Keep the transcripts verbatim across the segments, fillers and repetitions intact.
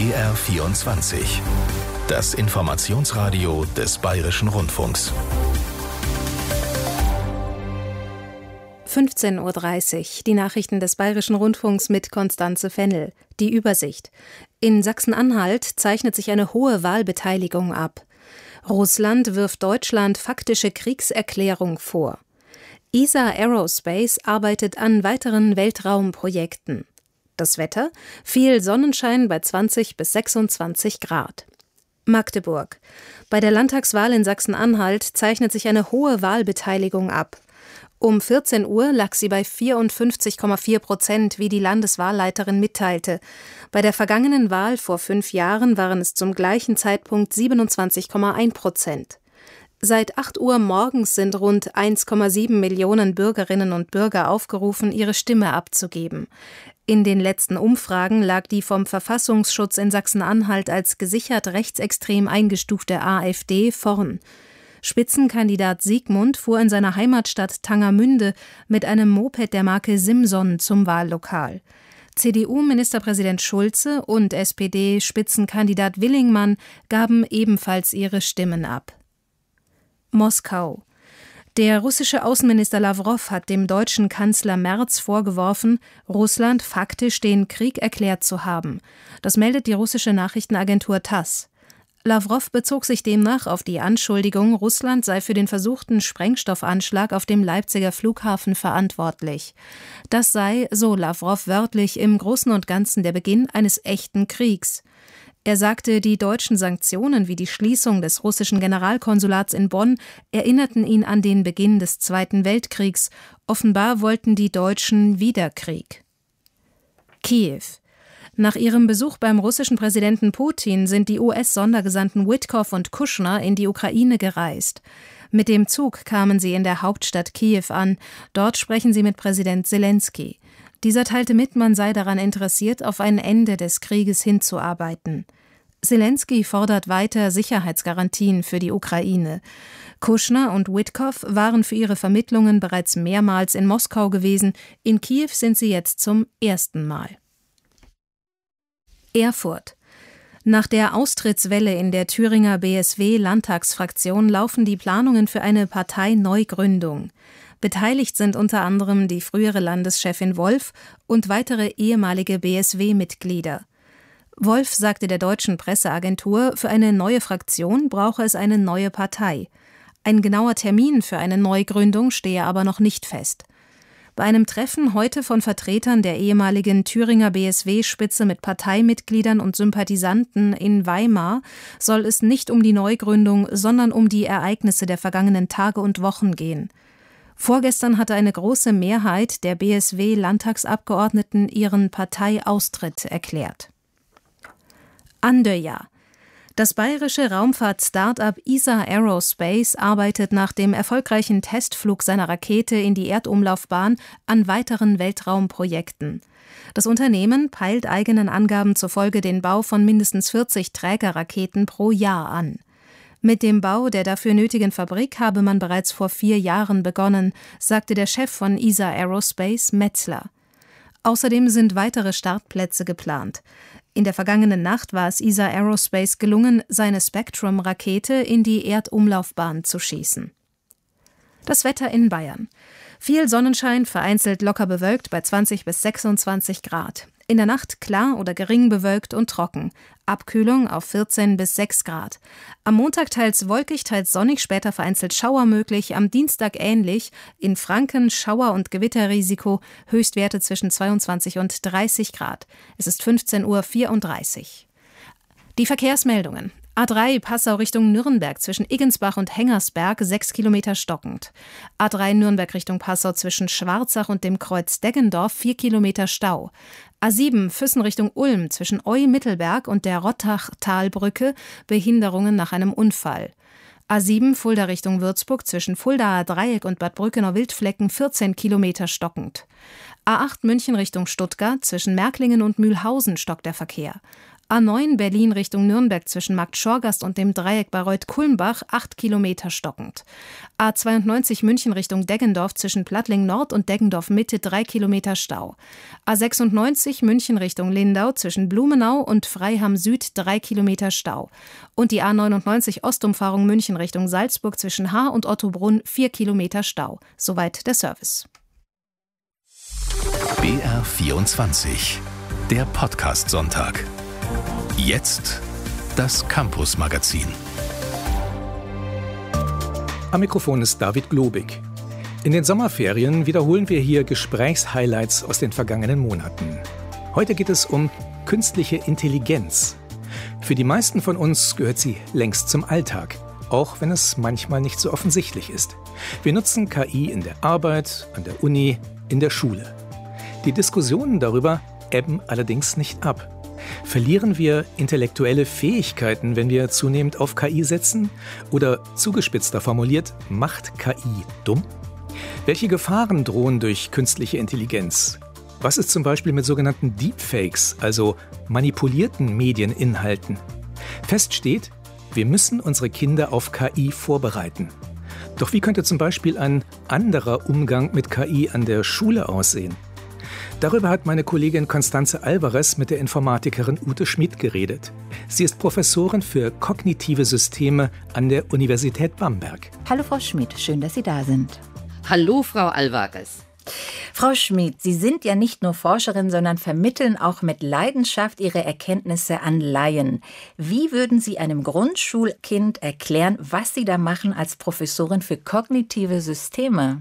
B R vierundzwanzig. Das Informationsradio des Bayerischen Rundfunks. fünfzehn Uhr dreißig, die Nachrichten des Bayerischen Rundfunks mit Konstanze Fennel. Die Übersicht. In Sachsen-Anhalt zeichnet sich eine hohe Wahlbeteiligung ab. Russland wirft Deutschland faktische Kriegserklärung vor. E S A Aerospace arbeitet an weiteren Weltraumprojekten. Das Wetter? Viel Sonnenschein bei zwanzig bis sechsundzwanzig Grad. Magdeburg. Bei der Landtagswahl in Sachsen-Anhalt zeichnet sich eine hohe Wahlbeteiligung ab. Um vierzehn Uhr lag sie bei vierundfünfzig Komma vier Prozent, wie die Landeswahlleiterin mitteilte. Bei der vergangenen Wahl vor fünf Jahren waren es zum gleichen Zeitpunkt siebenundzwanzig Komma eins Prozent. Seit acht Uhr morgens sind rund eins Komma sieben Millionen Bürgerinnen und Bürger aufgerufen, ihre Stimme abzugeben. In den letzten Umfragen lag die vom Verfassungsschutz in Sachsen-Anhalt als gesichert rechtsextrem eingestufte AfD vorn. Spitzenkandidat Siegmund fuhr in seiner Heimatstadt Tangermünde mit einem Moped der Marke Simson zum Wahllokal. C D U-Ministerpräsident Schulze und S P D-Spitzenkandidat Willingmann gaben ebenfalls ihre Stimmen ab. Moskau. Der russische Außenminister Lawrow hat dem deutschen Kanzler Merz vorgeworfen, Russland faktisch den Krieg erklärt zu haben. Das meldet die russische Nachrichtenagentur Tass. Lawrow bezog sich demnach auf die Anschuldigung, Russland sei für den versuchten Sprengstoffanschlag auf dem Leipziger Flughafen verantwortlich. Das sei, so Lawrow wörtlich, im Großen und Ganzen der Beginn eines echten Kriegs. Er sagte, die deutschen Sanktionen wie die Schließung des russischen Generalkonsulats in Bonn erinnerten ihn an den Beginn des Zweiten Weltkriegs. Offenbar wollten die Deutschen wieder Krieg. Kiew. Nach ihrem Besuch beim russischen Präsidenten Putin sind die U S-Sondergesandten Witkoff und Kushner in die Ukraine gereist. Mit dem Zug kamen sie in der Hauptstadt Kiew an. Dort sprechen sie mit Präsident Zelensky. Dieser teilte mit, man sei daran interessiert, auf ein Ende des Krieges hinzuarbeiten. Zelensky fordert weiter Sicherheitsgarantien für die Ukraine. Kushner und Witkoff waren für ihre Vermittlungen bereits mehrmals in Moskau gewesen. In Kiew sind sie jetzt zum ersten Mal. Erfurt. Nach der Austrittswelle in der Thüringer B S W-Landtagsfraktion laufen die Planungen für eine Parteineugründung. Beteiligt sind unter anderem die frühere Landeschefin Wolf und weitere ehemalige B S W-Mitglieder. Wolf sagte der deutschen Presseagentur, für eine neue Fraktion brauche es eine neue Partei. Ein genauer Termin für eine Neugründung stehe aber noch nicht fest. Bei einem Treffen heute von Vertretern der ehemaligen Thüringer B S W-Spitze mit Parteimitgliedern und Sympathisanten in Weimar soll es nicht um die Neugründung, sondern um die Ereignisse der vergangenen Tage und Wochen gehen. Vorgestern hatte eine große Mehrheit der B S W-Landtagsabgeordneten ihren Parteiaustritt erklärt. Andøya. Das bayerische Raumfahrt-Startup E S A Aerospace arbeitet nach dem erfolgreichen Testflug seiner Rakete in die Erdumlaufbahn an weiteren Weltraumprojekten. Das Unternehmen peilt eigenen Angaben zufolge den Bau von mindestens vierzig Trägerraketen pro Jahr an. Mit dem Bau der dafür nötigen Fabrik habe man bereits vor vier Jahren begonnen, sagte der Chef von E S A Aerospace, Metzler. Außerdem sind weitere Startplätze geplant. In der vergangenen Nacht war es E S A Aerospace gelungen, seine Spectrum-Rakete in die Erdumlaufbahn zu schießen. Das Wetter in Bayern. Viel Sonnenschein, vereinzelt locker bewölkt bei zwanzig bis sechsundzwanzig Grad. In der Nacht klar oder gering bewölkt und trocken. Abkühlung auf vierzehn bis sechs Grad. Am Montag teils wolkig, teils sonnig, später vereinzelt Schauer möglich. Am Dienstag ähnlich. In Franken Schauer- und Gewitterrisiko. Höchstwerte zwischen zweiundzwanzig und dreißig Grad. Es ist fünfzehn Uhr vierunddreißig. Die Verkehrsmeldungen. A drei Passau Richtung Nürnberg zwischen Iggensbach und Hengersberg sechs Kilometer stockend. A drei Nürnberg Richtung Passau zwischen Schwarzach und dem Kreuz Deggendorf vier Kilometer Stau. A sieben Füssen Richtung Ulm zwischen Eu-Mittelberg und der Rottachtalbrücke Behinderungen nach einem Unfall. A sieben Fulda Richtung Würzburg zwischen Fuldaer Dreieck und Bad Brückenau-Wildflecken vierzehn Kilometer stockend. A acht München Richtung Stuttgart zwischen Märklingen und Mühlhausen stockt der Verkehr. A neun Berlin Richtung Nürnberg zwischen Markt Schorgast und dem Dreieck Bayreuth-Kulmbach acht Kilometer stockend. A zweiundneunzig München Richtung Deggendorf zwischen Plattling Nord und Deggendorf Mitte drei Kilometer Stau. A sechsundneunzig München Richtung Lindau zwischen Blumenau und Freiham Süd drei Kilometer Stau. Und die A neunundneunzig Ostumfahrung München Richtung Salzburg zwischen Haar und Ottobrunn vier Kilometer Stau. Soweit der Service. B R vierundzwanzig, der Podcast-Sonntag. Jetzt das Campus-Magazin. Am Mikrofon ist David Globig. In den Sommerferien wiederholen wir hier Gesprächshighlights aus den vergangenen Monaten. Heute geht es um künstliche Intelligenz. Für die meisten von uns gehört sie längst zum Alltag, auch wenn es manchmal nicht so offensichtlich ist. Wir nutzen K I in der Arbeit, an der Uni, in der Schule. Die Diskussionen darüber ebben allerdings nicht ab. Verlieren wir intellektuelle Fähigkeiten, wenn wir zunehmend auf K I setzen? Oder zugespitzter formuliert, macht K I dumm? Welche Gefahren drohen durch künstliche Intelligenz? Was ist zum Beispiel mit sogenannten Deepfakes, also manipulierten Medieninhalten? Fest steht, wir müssen unsere Kinder auf K I vorbereiten. Doch wie könnte zum Beispiel ein anderer Umgang mit K I an der Schule aussehen? Darüber hat meine Kollegin Constanze Alvarez mit der Informatikerin Ute Schmid geredet. Sie ist Professorin für kognitive Systeme an der Universität Bamberg. Hallo Frau Schmid, schön, dass Sie da sind. Hallo Frau Alvarez. Frau Schmid, Sie sind ja nicht nur Forscherin, sondern vermitteln auch mit Leidenschaft Ihre Erkenntnisse an Laien. Wie würden Sie einem Grundschulkind erklären, was Sie da machen als Professorin für kognitive Systeme?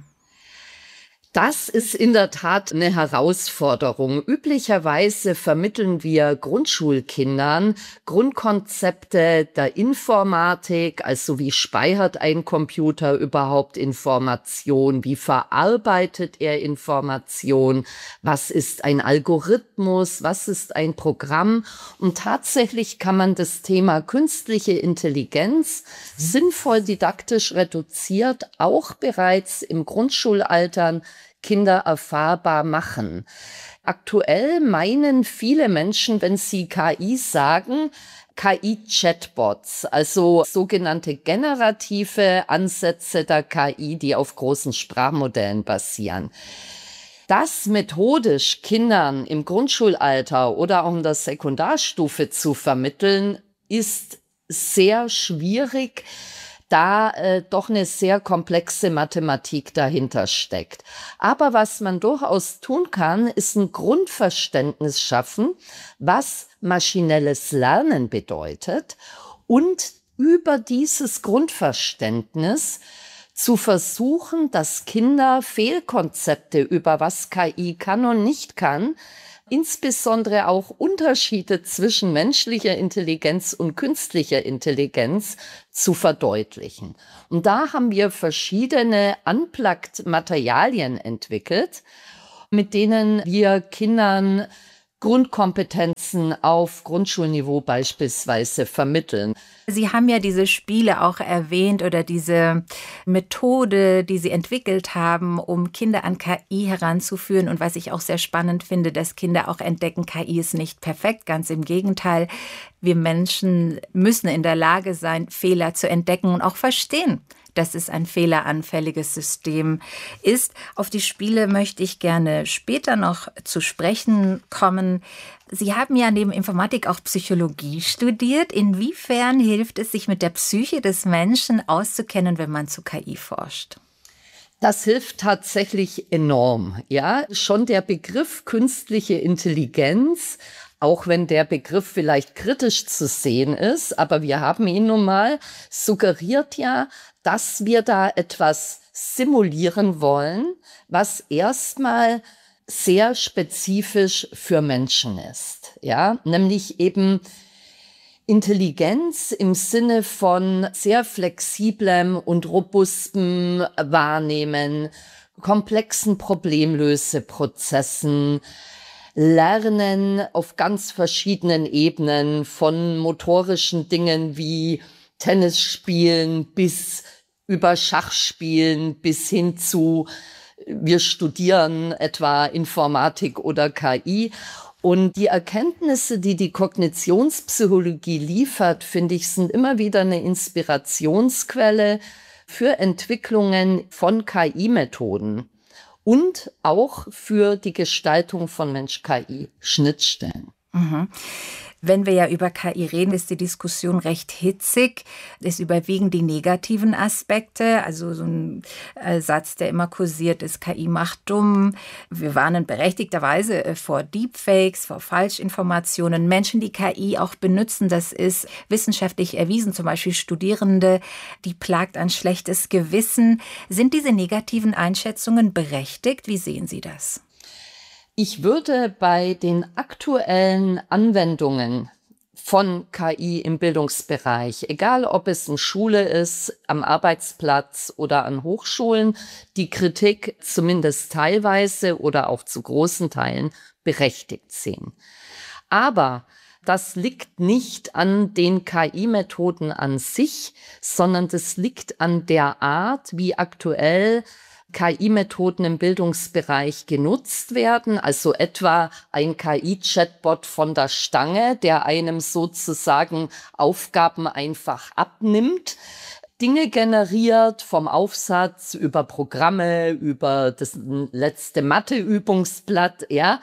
Das ist in der Tat eine Herausforderung. Üblicherweise vermitteln wir Grundschulkindern Grundkonzepte der Informatik, also wie speichert ein Computer überhaupt Information, wie verarbeitet er Information, was ist ein Algorithmus, was ist ein Programm. Und tatsächlich kann man das Thema künstliche Intelligenz sinnvoll didaktisch reduziert auch bereits im Grundschulalter Kinder erfahrbar machen. Aktuell meinen viele Menschen, wenn sie K I sagen, K I-Chatbots, also sogenannte generative Ansätze der K I, die auf großen Sprachmodellen basieren. Das methodisch Kindern im Grundschulalter oder auch in der Sekundarstufe zu vermitteln, ist sehr schwierig, da äh, doch eine sehr komplexe Mathematik dahinter steckt. Aber was man durchaus tun kann, ist ein Grundverständnis schaffen, was maschinelles Lernen bedeutet und über dieses Grundverständnis zu versuchen, dass Kinder Fehlkonzepte über was K I kann und nicht kann, insbesondere auch Unterschiede zwischen menschlicher Intelligenz und künstlicher Intelligenz zu verdeutlichen. Und da haben wir verschiedene Unplugged-Materialien entwickelt, mit denen wir Kindern Grundkompetenzen auf Grundschulniveau beispielsweise vermitteln. Sie haben ja diese Spiele auch erwähnt oder diese Methode, die Sie entwickelt haben, um Kinder an K I heranzuführen. Und was ich auch sehr spannend finde, dass Kinder auch entdecken, K I ist nicht perfekt. Ganz im Gegenteil, wir Menschen müssen in der Lage sein, Fehler zu entdecken und auch verstehen, dass es ein fehleranfälliges System ist. Auf die Spiele möchte ich gerne später noch zu sprechen kommen. Sie haben ja neben Informatik auch Psychologie studiert. Inwiefern hilft es, sich mit der Psyche des Menschen auszukennen, wenn man zu K I forscht? Das hilft tatsächlich enorm. Ja, schon der Begriff künstliche Intelligenz, auch wenn der Begriff vielleicht kritisch zu sehen ist, aber wir haben ihn nun mal, suggeriert ja, dass wir da etwas simulieren wollen, was erstmal sehr spezifisch für Menschen ist, ja, nämlich eben Intelligenz im Sinne von sehr flexiblem und robustem Wahrnehmen, komplexen Problemlöseprozessen, Lernen auf ganz verschiedenen Ebenen, von motorischen Dingen wie Tennis spielen bis über Schachspielen bis hin zu, wir studieren etwa Informatik oder K I. Und die Erkenntnisse, die die Kognitionspsychologie liefert, finde ich, sind immer wieder eine Inspirationsquelle für Entwicklungen von K I-Methoden und auch für die Gestaltung von Mensch-K I-Schnittstellen. Mhm. Wenn wir ja über K I reden, ist die Diskussion recht hitzig. Es überwiegen die negativen Aspekte. Also so ein äh, Satz, der immer kursiert ist, K I macht dumm. Wir warnen berechtigterweise äh, vor Deepfakes, vor Falschinformationen. Menschen, die K I auch benutzen, das ist wissenschaftlich erwiesen. Zum Beispiel Studierende, die plagt ein schlechtes Gewissen. Sind diese negativen Einschätzungen berechtigt? Wie sehen Sie das? Ich würde bei den aktuellen Anwendungen von K I im Bildungsbereich, egal ob es in Schule ist, am Arbeitsplatz oder an Hochschulen, die Kritik zumindest teilweise oder auch zu großen Teilen berechtigt sehen. Aber das liegt nicht an den K I-Methoden an sich, sondern das liegt an der Art, wie aktuell K I-Methoden im Bildungsbereich genutzt werden, also etwa ein K I-Chatbot von der Stange, der einem sozusagen Aufgaben einfach abnimmt, Dinge generiert vom Aufsatz über Programme, über das letzte Matheübungsblatt, ja,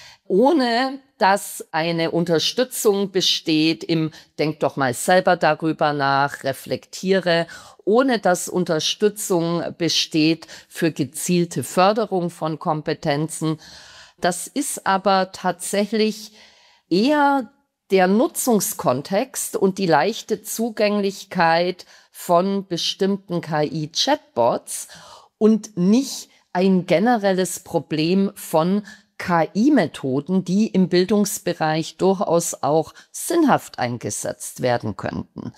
ohne dass eine Unterstützung besteht im Denk doch mal selber darüber nach, reflektiere, ohne dass Unterstützung besteht für gezielte Förderung von Kompetenzen. Das ist aber tatsächlich eher der Nutzungskontext und die leichte Zugänglichkeit von bestimmten K I-Chatbots und nicht ein generelles Problem von K I-Methoden, die im Bildungsbereich durchaus auch sinnhaft eingesetzt werden könnten.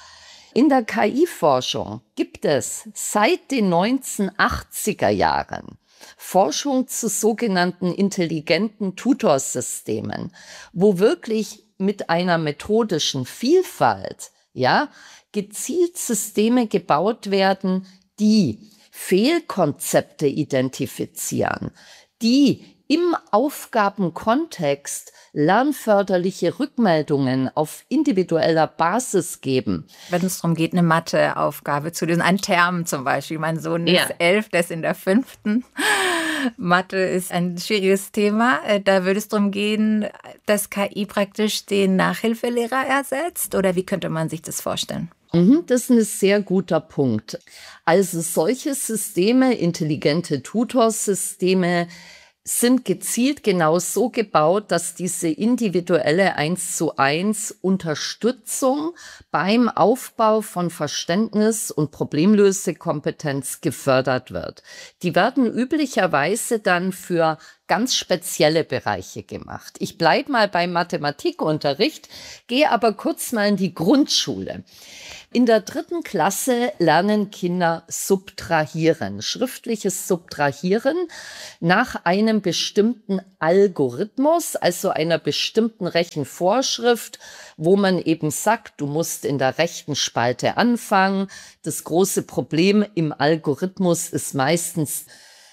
In der K I-Forschung gibt es seit den neunzehnhundertachtziger Jahren Forschung zu sogenannten intelligenten Tutorsystemen, wo wirklich mit einer methodischen Vielfalt, ja, gezielt Systeme gebaut werden, die Fehlkonzepte identifizieren, die im Aufgabenkontext lernförderliche Rückmeldungen auf individueller Basis geben. Wenn es darum geht, eine Matheaufgabe zu lösen, ein Term zum Beispiel. Mein Sohn Ja. ist elf, der ist in der fünften. Mathe ist ein schwieriges Thema. Da würde es darum gehen, dass K I praktisch den Nachhilfelehrer ersetzt? Oder wie könnte man sich das vorstellen? Das ist ein sehr guter Punkt. Also solche Systeme, intelligente Tutorsysteme, sind gezielt genau so gebaut, dass diese individuelle eins zu eins Unterstützung beim Aufbau von Verständnis und Problemlösekompetenz gefördert wird. Die werden üblicherweise dann für ganz spezielle Bereiche gemacht. Ich bleibe mal beim Mathematikunterricht, gehe aber kurz mal in die Grundschule. In der dritten Klasse lernen Kinder subtrahieren, schriftliches Subtrahieren nach einem bestimmten Algorithmus, also einer bestimmten Rechenvorschrift, wo man eben sagt, du musst in der rechten Spalte anfangen. Das große Problem im Algorithmus ist meistens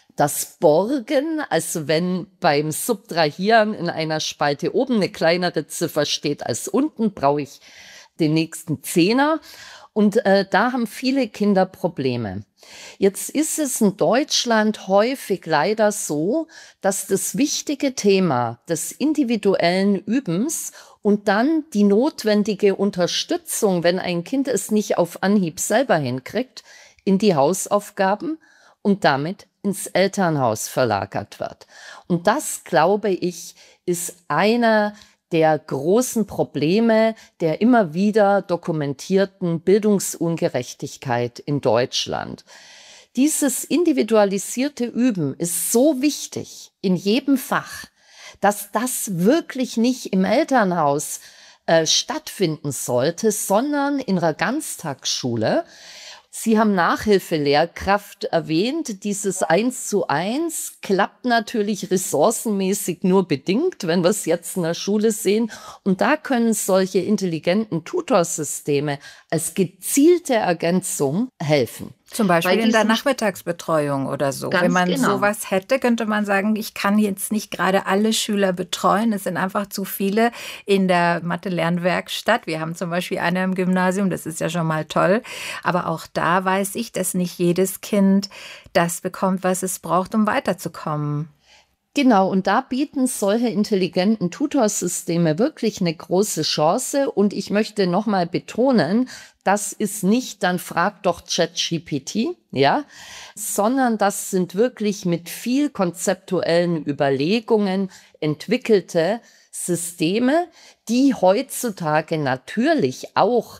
das Borgen, also wenn beim Subtrahieren in einer Spalte oben eine kleinere Ziffer steht als unten, brauche ich den nächsten Zehner. Und äh, da haben viele Kinder Probleme. Jetzt ist es in Deutschland häufig leider so, dass das wichtige Thema des individuellen Übens und dann die notwendige Unterstützung, wenn ein Kind es nicht auf Anhieb selber hinkriegt, in die Hausaufgaben und damit ins Elternhaus verlagert wird. Und das, glaube ich, ist einer der großen Probleme der immer wieder dokumentierten Bildungsungerechtigkeit in Deutschland. Dieses individualisierte Üben ist so wichtig in jedem Fach, dass das wirklich nicht im Elternhaus äh, stattfinden sollte, sondern in einer Ganztagsschule. Sie haben Nachhilfelehrkraft erwähnt. Dieses eins zu eins klappt natürlich ressourcenmäßig nur bedingt, wenn wir es jetzt in der Schule sehen. Und da können solche intelligenten Tutorsysteme als gezielte Ergänzung helfen. Zum Beispiel Bei in der diesen- Nachmittagsbetreuung oder so. Ganz Wenn man genau. sowas hätte, könnte man sagen, ich kann jetzt nicht gerade alle Schüler betreuen. Es sind einfach zu viele in der Mathe-Lernwerkstatt. Wir haben zum Beispiel eine im Gymnasium, das ist ja schon mal toll. Aber auch da weiß ich, dass nicht jedes Kind das bekommt, was es braucht, um weiterzukommen. Genau, und da bieten solche intelligenten Tutorsysteme wirklich eine große Chance. Und ich möchte nochmal betonen, das ist nicht, dann frag doch ChatGPT, ja, sondern das sind wirklich mit viel konzeptuellen Überlegungen entwickelte Systeme, die heutzutage natürlich auch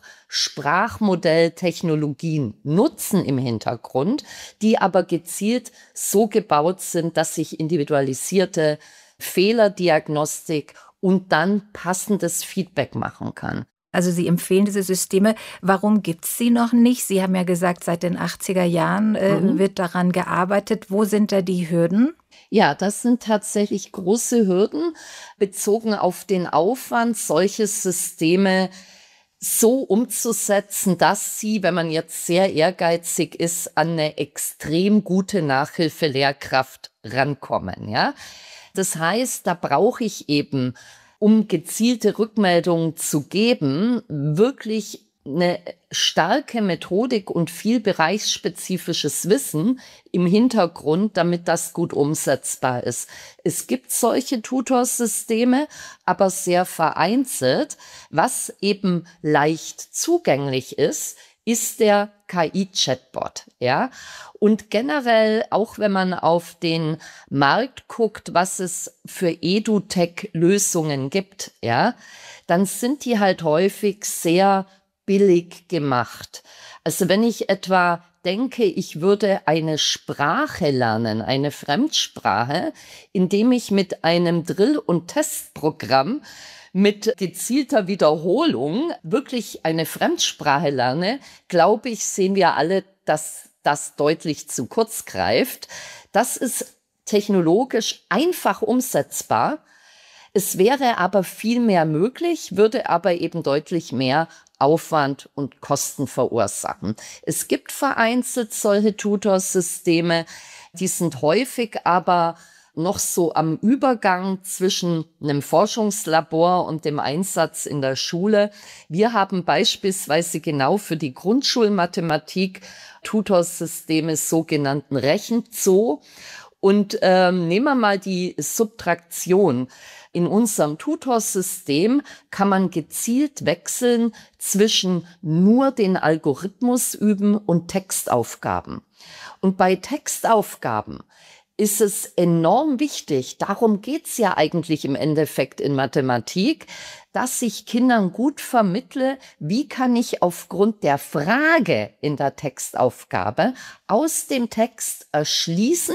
Sprachmodelltechnologien nutzen im Hintergrund, die aber gezielt so gebaut sind, dass sich individualisierte Fehlerdiagnostik und dann passendes Feedback machen kann. Also Sie empfehlen diese Systeme. Warum gibt es sie noch nicht? Sie haben ja gesagt, seit den achtziger Jahren äh, Mhm. wird daran gearbeitet. Wo sind da die Hürden? Ja, das sind tatsächlich große Hürden bezogen auf den Aufwand, solche Systeme so umzusetzen, dass sie, wenn man jetzt sehr ehrgeizig ist, an eine extrem gute Nachhilfelehrkraft rankommen. Ja? Das heißt, da brauche ich eben, um gezielte Rückmeldungen zu geben, wirklich eine starke Methodik und viel bereichsspezifisches Wissen im Hintergrund, damit das gut umsetzbar ist. Es gibt solche Tutorsysteme, aber sehr vereinzelt. Was eben leicht zugänglich ist, ist der K I-Chatbot, ja. Und generell, auch wenn man auf den Markt guckt, was es für EduTech-Lösungen gibt, ja, dann sind die halt häufig sehr billig gemacht. Also wenn ich etwa denke, ich würde eine Sprache lernen, eine Fremdsprache, indem ich mit einem Drill- und Testprogramm mit gezielter Wiederholung wirklich eine Fremdsprache lerne, glaube ich, sehen wir alle, dass das deutlich zu kurz greift. Das ist technologisch einfach umsetzbar. Es wäre aber viel mehr möglich, würde aber eben deutlich mehr Aufwand und Kosten verursachen. Es gibt vereinzelt solche Tutorsysteme, die sind häufig aber noch so am Übergang zwischen einem Forschungslabor und dem Einsatz in der Schule. Wir haben beispielsweise genau für die Grundschulmathematik Tutorsysteme, sogenannten Rechenzoo. Und ähm, nehmen wir mal die Subtraktion. In unserem Tutorsystem kann man gezielt wechseln zwischen nur den Algorithmus üben und Textaufgaben. Und bei Textaufgaben ist es enorm wichtig, darum geht's ja eigentlich im Endeffekt in Mathematik, dass ich Kindern gut vermittle, wie kann ich aufgrund der Frage in der Textaufgabe aus dem Text erschließen,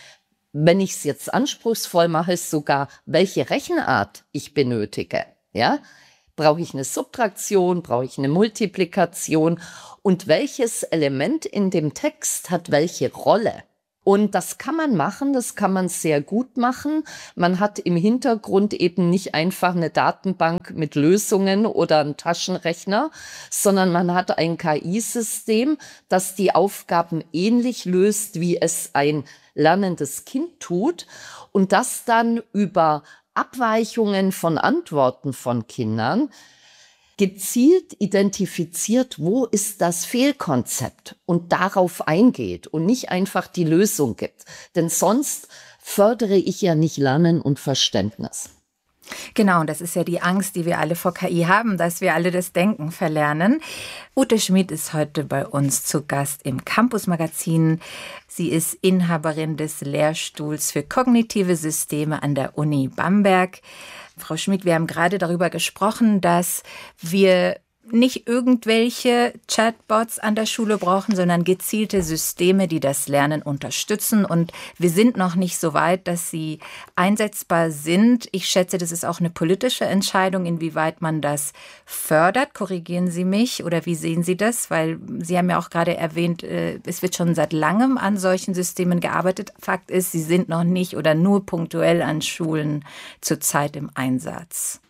wenn ich es jetzt anspruchsvoll mache, ist sogar, welche Rechenart ich benötige. Ja? Brauche ich eine Subtraktion, brauche ich eine Multiplikation und welches Element in dem Text hat welche Rolle? Und das kann man machen, das kann man sehr gut machen. Man hat im Hintergrund eben nicht einfach eine Datenbank mit Lösungen oder einen Taschenrechner, sondern man hat ein K I-System, das die Aufgaben ähnlich löst, wie es ein lernendes Kind tut und das dann über Abweichungen von Antworten von Kindern gezielt identifiziert, wo ist das Fehlkonzept und darauf eingeht und nicht einfach die Lösung gibt. Denn sonst fördere ich ja nicht Lernen und Verständnis. Genau, und das ist ja die Angst, die wir alle vor K I haben, dass wir alle das Denken verlernen. Ute Schmid ist heute bei uns zu Gast im Campus-Magazin. Sie ist Inhaberin des Lehrstuhls für kognitive Systeme an der Uni Bamberg. Frau Schmid, wir haben gerade darüber gesprochen, dass wir nicht irgendwelche Chatbots an der Schule brauchen, sondern gezielte Systeme, die das Lernen unterstützen. Und wir sind noch nicht so weit, dass sie einsetzbar sind. Ich schätze, das ist auch eine politische Entscheidung, inwieweit man das fördert. Korrigieren Sie mich oder wie sehen Sie das? Weil Sie haben ja auch gerade erwähnt, es wird schon seit langem an solchen Systemen gearbeitet. Fakt ist, sie sind noch nicht oder nur punktuell an Schulen zurzeit im Einsatz.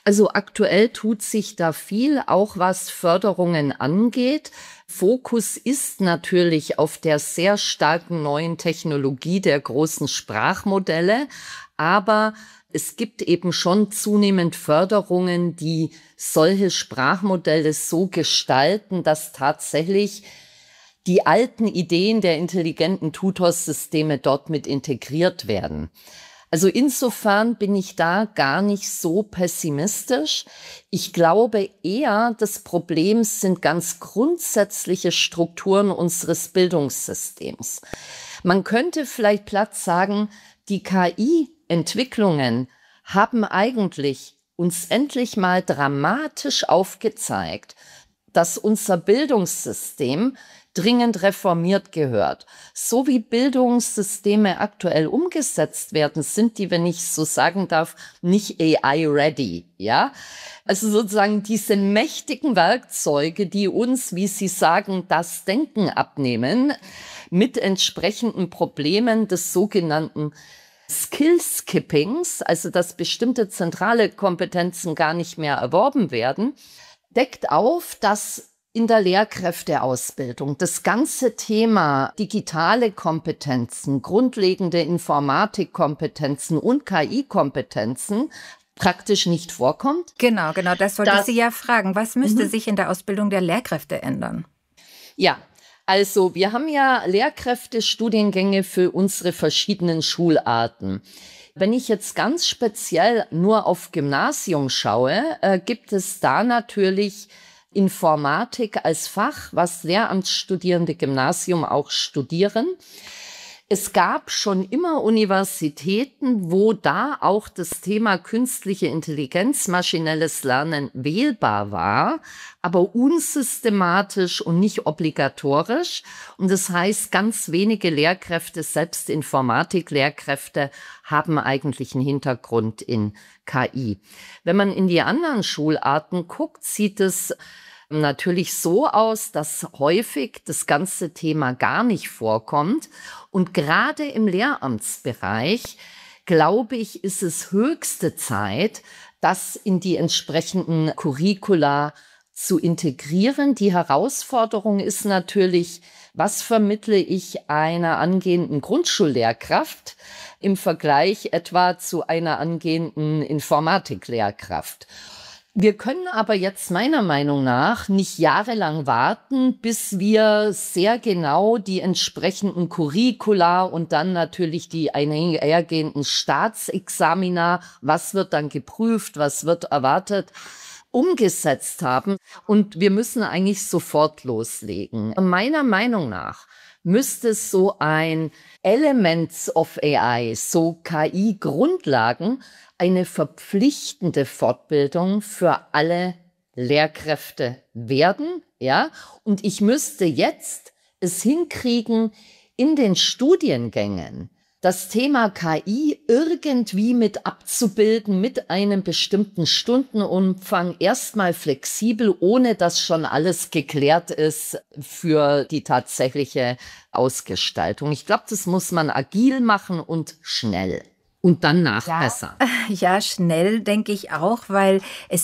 Also aktuell tut sich da viel, auch was Förderungen angeht. Fokus ist natürlich auf der sehr starken neuen Technologie der großen Sprachmodelle, aber es gibt eben schon zunehmend Förderungen, die solche Sprachmodelle so gestalten, dass tatsächlich die alten Ideen der intelligenten Tutorsysteme dort mit integriert werden. Also insofern bin ich da gar nicht so pessimistisch. Ich glaube eher, das Problem sind ganz grundsätzliche Strukturen unseres Bildungssystems. Man könnte vielleicht platt sagen, die K I-Entwicklungen haben eigentlich uns endlich mal dramatisch aufgezeigt, dass unser Bildungssystem dringend reformiert gehört. So wie Bildungssysteme aktuell umgesetzt werden, sind die, wenn ich so sagen darf, nicht A I-ready, ja? Also sozusagen diese mächtigen Werkzeuge, die uns, wie Sie sagen, das Denken abnehmen, mit entsprechenden Problemen des sogenannten Skill-Skippings, also dass bestimmte zentrale Kompetenzen gar nicht mehr erworben werden, deckt auf, dass in der Lehrkräfteausbildung das ganze Thema digitale Kompetenzen, grundlegende Informatikkompetenzen und K I-Kompetenzen praktisch nicht vorkommt. Genau, genau, das wollte das, ich Sie ja fragen. Was müsste mhm. sich in der Ausbildung der Lehrkräfte ändern? Ja, also wir haben ja Lehrkräftestudiengänge für unsere verschiedenen Schularten. Wenn ich jetzt ganz speziell nur auf Gymnasium schaue, äh, gibt es da natürlich Informatik als Fach, was Lehramtsstudierende Gymnasium auch studieren. Es gab schon immer Universitäten, wo da auch das Thema künstliche Intelligenz, maschinelles Lernen wählbar war, aber unsystematisch und nicht obligatorisch. Und das heißt, ganz wenige Lehrkräfte, selbst Informatiklehrkräfte, haben eigentlich einen Hintergrund in K I. Wenn man in die anderen Schularten guckt, sieht es natürlich so aus, dass häufig das ganze Thema gar nicht vorkommt. Und gerade im Lehramtsbereich, glaube ich, ist es höchste Zeit, das in die entsprechenden Curricula zu integrieren. Die Herausforderung ist natürlich, was vermittle ich einer angehenden Grundschullehrkraft im Vergleich etwa zu einer angehenden Informatiklehrkraft? Wir können aber jetzt meiner Meinung nach nicht jahrelang warten, bis wir sehr genau die entsprechenden Curricula und dann natürlich die einhergehenden Staatsexamina, was wird dann geprüft, was wird erwartet, umgesetzt haben. Und wir müssen eigentlich sofort loslegen. Meiner Meinung nach müsste so ein Elements of A I, so K I-Grundlagen, eine verpflichtende Fortbildung für alle Lehrkräfte werden, ja. Und ich müsste jetzt es hinkriegen, in den Studiengängen das Thema K I irgendwie mit abzubilden, mit einem bestimmten Stundenumfang, erstmal flexibel, ohne dass schon alles geklärt ist für die tatsächliche Ausgestaltung. Ich glaube, das muss man agil machen und schnell. Und dann nachbessern. Ja, ja, schnell denke ich auch, weil es